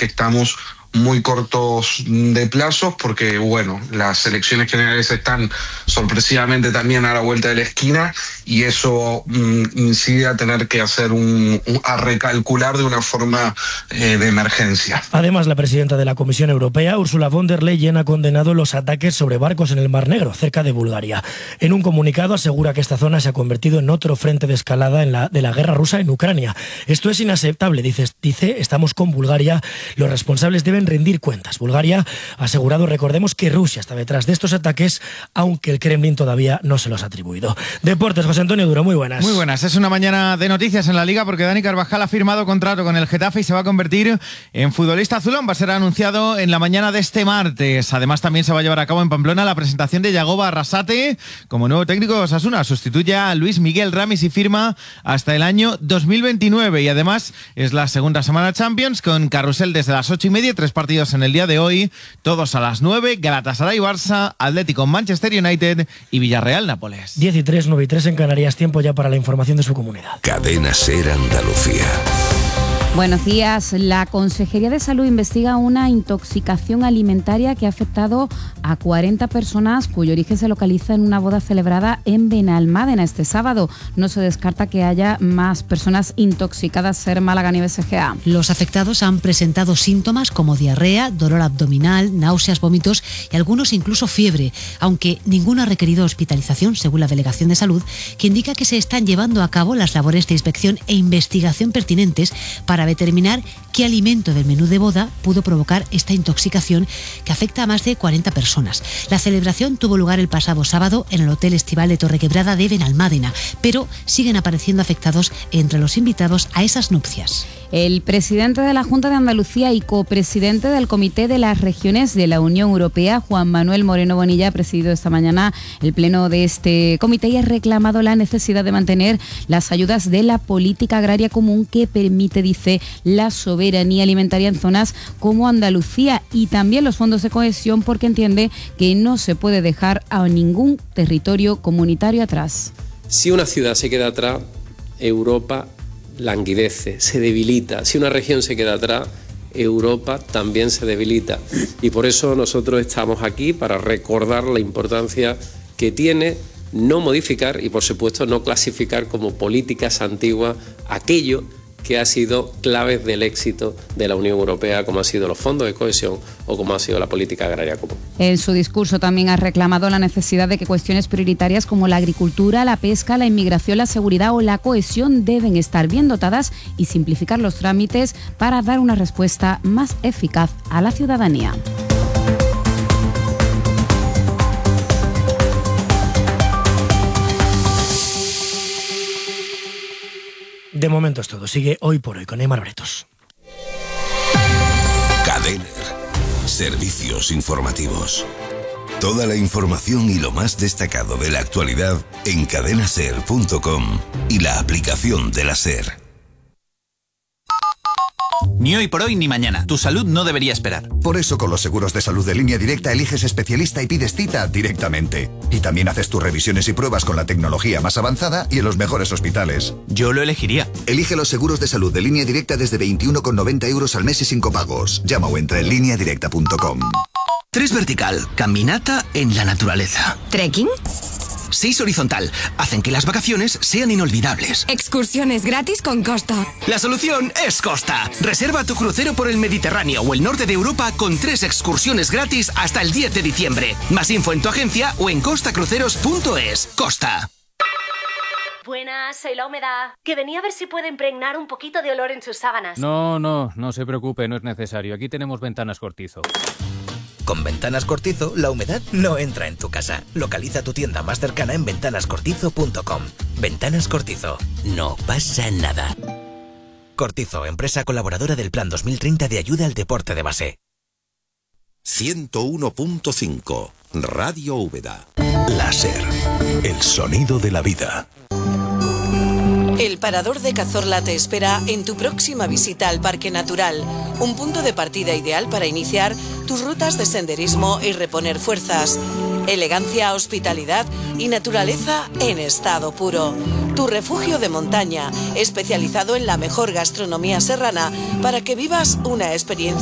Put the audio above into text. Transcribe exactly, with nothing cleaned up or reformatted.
que estamos muy cortos de plazos porque, bueno, las elecciones generales están sorpresivamente también a la vuelta de la esquina y eso mm, incide a tener que hacer un, un a recalcular de una forma eh, de emergencia. Además, la presidenta de la Comisión Europea, Ursula von der Leyen, ha condenado los ataques sobre barcos en el Mar Negro, cerca de Bulgaria. En un comunicado asegura que esta zona se ha convertido en otro frente de escalada en la, de la guerra rusa en Ucrania. Esto es inaceptable, dice, dice, estamos con Bulgaria, los responsables deben rendir cuentas. Bulgaria ha asegurado, recordemos, que Rusia está detrás de estos ataques, aunque el Kremlin todavía no se los ha atribuido. Deportes, José Antonio Duro, muy buenas. Muy buenas, es una mañana de noticias en la Liga porque Dani Carvajal ha firmado contrato con el Getafe y se va a convertir en futbolista azulón. Va a ser anunciado en la mañana de este martes. Además, también se va a llevar a cabo en Pamplona la presentación de Yagoba Arrasate como nuevo técnico de Osasuna. Sustituye a Luis Miguel Ramis y firma hasta el año dos mil veintinueve. Y además es la segunda semana Champions con carrusel desde las ocho y media, tres partidos en el día de hoy, todos a las nueve, Galatasaray Barça, Atlético Manchester United y Villarreal Nápoles. diez y tres, nueve y tres en Canarias, tiempo ya para la información de su comunidad. Cadena SER Andalucía. Buenos días. La Consejería de Salud investiga una intoxicación alimentaria que ha afectado a cuarenta personas cuyo origen se localiza en una boda celebrada en Benalmádena este sábado. No se descarta que haya más personas intoxicadas. Ser Málaga y B S G A. Los afectados han presentado síntomas como diarrea, dolor abdominal, náuseas, vómitos y algunos incluso fiebre, aunque ninguno ha requerido hospitalización, según la Delegación de Salud, que indica que se están llevando a cabo las labores de inspección e investigación pertinentes para determinar qué alimento del menú de boda pudo provocar esta intoxicación que afecta a más de cuarenta personas. La celebración tuvo lugar el pasado sábado en el Hotel Estival de Torrequebrada de Benalmádena, pero siguen apareciendo afectados entre los invitados a esas nupcias. El presidente de la Junta de Andalucía y copresidente del Comité de las Regiones de la Unión Europea, Juan Manuel Moreno Bonilla, ha presidido esta mañana el pleno de este comité y ha reclamado la necesidad de mantener las ayudas de la política agraria común que permite, dice, la soberanía alimentaria en zonas como Andalucía y también los fondos de cohesión porque entiende que no se puede dejar a ningún territorio comunitario atrás. Si una ciudad se queda atrás, Europa languidece, se debilita. Si una región se queda atrás, Europa también se debilita. Y por eso nosotros estamos aquí para recordar la importancia que tiene no modificar y, por supuesto, no clasificar como políticas antiguas aquello que ha sido claves del éxito de la Unión Europea, como han sido los fondos de cohesión o como ha sido la política agraria común. En su discurso también ha reclamado la necesidad de que cuestiones prioritarias como la agricultura, la pesca, la inmigración, la seguridad o la cohesión deben estar bien dotadas y simplificar los trámites para dar una respuesta más eficaz a la ciudadanía. De momento es todo. Sigue Hoy por Hoy con Aymar Bretos. Cadener. Servicios informativos. Toda la información y lo más destacado de la actualidad en cadena ser punto com y la aplicación de la SER. Ni hoy por hoy ni mañana. Tu salud no debería esperar. Por eso con los seguros de salud de Línea Directa eliges especialista y pides cita directamente. Y también haces tus revisiones y pruebas con la tecnología más avanzada y en los mejores hospitales. Yo lo elegiría. Elige los seguros de salud de Línea Directa desde veintiuno con noventa euros al mes y sin copagos. Llama o entra en línea directa punto com. Tres vertical, caminata en la naturaleza. ¿Trekking? Seis horizontal, hacen que las vacaciones sean inolvidables. Excursiones gratis con Costa. La solución es Costa. Reserva tu crucero por el Mediterráneo o el norte de Europa con tres excursiones gratis hasta el diez de diciembre. Más info en tu agencia o en costa cruceros punto es. Costa. Buenas, soy la humedad. Que venía a ver si puede impregnar un poquito de olor en sus sábanas. No, no, no se preocupe, no es necesario. Aquí tenemos Ventanas Cortizo. Con Ventanas Cortizo, la humedad no entra en tu casa. Localiza tu tienda más cercana en ventanas cortizo punto com. Ventanas Cortizo. No pasa nada. Cortizo, empresa colaboradora del Plan dos mil treinta de ayuda al deporte de base. ciento uno punto cinco Radio Úbeda. La SER. El sonido de la vida. El Parador de Cazorla te espera en tu próxima visita al Parque Natural, un punto de partida ideal para iniciar tus rutas de senderismo y reponer fuerzas. Elegancia, hospitalidad y naturaleza en estado puro. Tu refugio de montaña, especializado en la mejor gastronomía serrana para que vivas una experiencia